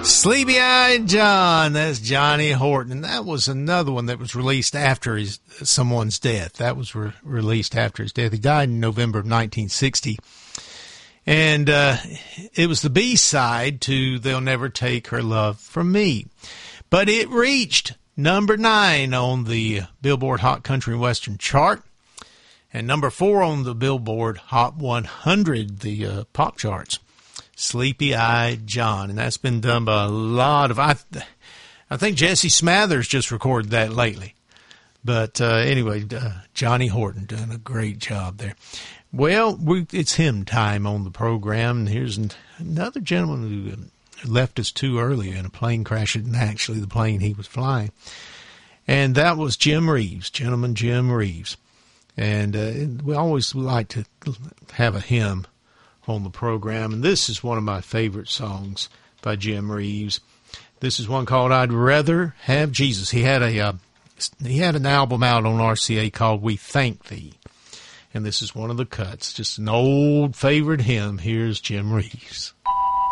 Sleepy-Eyed John, that's Johnny Horton. And that was another one that was released after someone's death. That was released after his death. He died in November of 1960. And it was the B-side to They'll Never Take Her Love From Me. But it reached number 9 on the Billboard Hot Country and Western chart, and number 4 on the Billboard Hot 100, the pop charts. Sleepy-Eyed John, and that's been done by a lot of, I think Jesse Smathers just recorded that lately. But anyway, Johnny Horton doing a great job there. Well, it's hymn time on the program, and here's another gentleman who left us too early in a plane crash, and actually the plane he was flying. And that was Jim Reeves, Gentleman Jim Reeves. And we always like to have a hymn on the program, and this is one of my favorite songs by Jim Reeves. This is one called I'd Rather Have Jesus. He had an album out on RCA called We Thank Thee, and this is one of the cuts, just an old favorite hymn. Here's Jim Reeves.